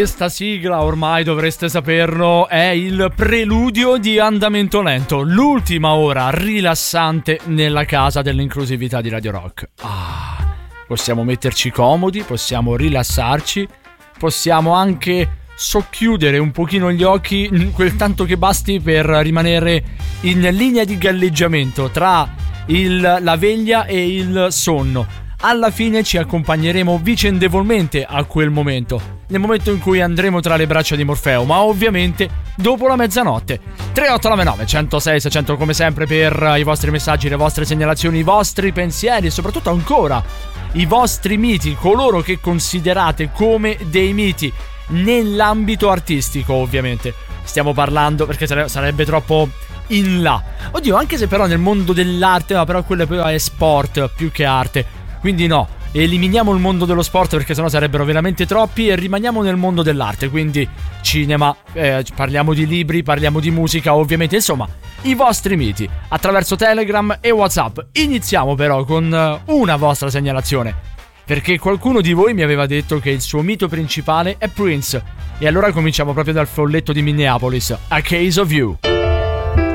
Questa sigla, ormai dovreste saperlo, è il preludio di Andamento Lento, l'ultima ora rilassante nella casa dell'inclusività di Radio Rock. Possiamo metterci comodi, possiamo rilassarci, possiamo anche socchiudere un pochino gli occhi, quel tanto che basti per rimanere in linea di galleggiamento tra la veglia e il sonno. Alla fine ci accompagneremo vicendevolmente a quel momento, nel momento in cui andremo tra le braccia di Morfeo, ma ovviamente dopo la mezzanotte. 3899 106 600 come sempre per i vostri messaggi, le vostre segnalazioni, i vostri pensieri e soprattutto ancora i vostri miti, coloro che considerate come dei miti nell'ambito artistico, ovviamente. Stiamo parlando, perché sarebbe troppo in là. Oddio, anche se però nel mondo dell'arte, ma però quello è sport più che arte. Quindi no, eliminiamo il mondo dello sport perché sennò sarebbero veramente troppi e rimaniamo nel mondo dell'arte, quindi cinema, parliamo di libri, parliamo di musica, ovviamente, insomma, i vostri miti attraverso Telegram e WhatsApp. Iniziamo però con una vostra segnalazione, perché qualcuno di voi mi aveva detto che il suo mito principale è Prince, e allora cominciamo proprio dal folletto di Minneapolis, A Case of You.